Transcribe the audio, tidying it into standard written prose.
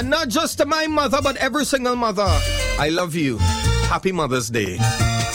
And not just to my mother, but every single mother. I love you. Happy Mother's Day.